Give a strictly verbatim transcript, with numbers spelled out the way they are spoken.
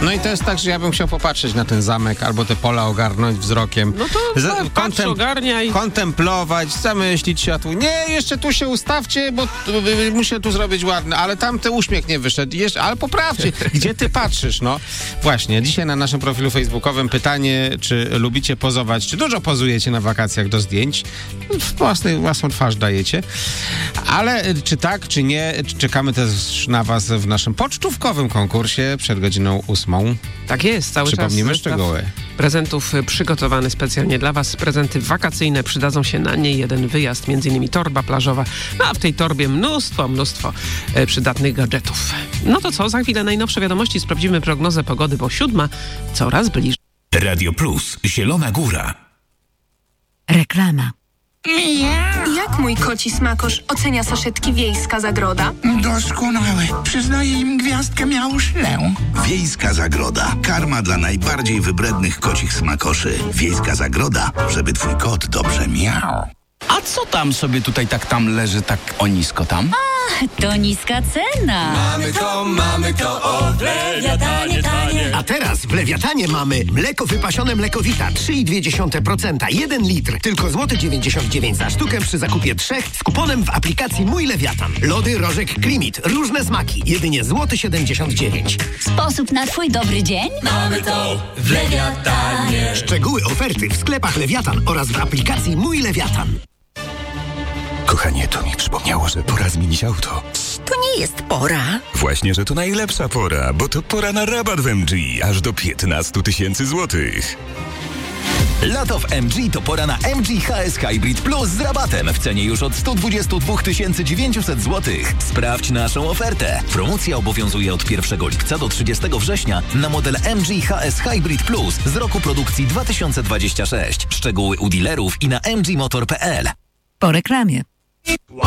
No i to jest tak, że ja bym chciał popatrzeć na ten zamek, albo te pola ogarnąć wzrokiem. No to Z- patrz, kontem- ogarniaj. Kontemplować, zamyślić się, a tu nie, jeszcze tu się ustawcie, bo tu, y, muszę tu zrobić ładne, ale tam ten uśmiech nie wyszedł. Jeszcze, ale poprawcie, gdzie ty patrzysz, no? Właśnie, dzisiaj na naszym profilu facebookowym pytanie, czy lubicie pozować, czy dużo pozujecie na wakacjach do zdjęć? Własny, własną twarz dajecie. Ale y, czy tak, czy nie, czekamy też na was w naszym pocztówkowym konkursie przed godziną ósmą. Tak jest, cały Przypomnimy czas zestaw szczegóły. prezentów y, przygotowany specjalnie dla was. Prezenty wakacyjne, przydadzą się na nie jeden wyjazd, między innymi torba plażowa, no a w tej torbie mnóstwo, mnóstwo e, przydatnych gadżetów. No to co, za chwilę najnowsze wiadomości, sprawdzimy prognozę pogody, bo siódma coraz bliżej. Radio Plus, Zielona Góra. Reklama. Jak mój koci smakosz ocenia saszetki Wiejska Zagroda? Doskonałe. Przyznaję im gwiazdkę miałuszlę. Wiejska Zagroda. Karma dla najbardziej wybrednych kocich smakoszy. Wiejska Zagroda, żeby twój kot dobrze miał. A co tam sobie tutaj tak tam leży tak o nisko tam? To niska cena. Mamy to, mamy to, o, Lewiatanie, tanie. A teraz w Lewiatanie mamy mleko wypasione Mlekowita trzy i dwie dziesiąte procent, jeden litr, tylko złoty dziewięćdziesiąt dziewięć za sztukę przy zakupie trzech z kuponem w aplikacji Mój Lewiatan. Lody Rożek Krimit, różne smaki, jedynie złoty siedemdziesiąt dziewięć. Sposób na twój dobry dzień? Mamy to w Lewiatanie. Szczegóły oferty w sklepach Lewiatan oraz w aplikacji Mój Lewiatan. Kochanie, to mi przypomniało, że pora zmienić auto. To nie jest pora. Właśnie, że to najlepsza pora, bo to pora na rabat w M G, aż do piętnaście tysięcy złotych. Lato w M G to pora na M G H S Hybrid Plus z rabatem w cenie już od sto dwadzieścia dwa tysiące dziewięćset złotych. Sprawdź naszą ofertę. Promocja obowiązuje od pierwszego lipca do trzydziestego września na model M G H S Hybrid Plus z roku produkcji dwa tysiące dwudziestego szóstego. Szczegóły u dealerów i na m g motor kropka p l. Po reklamie.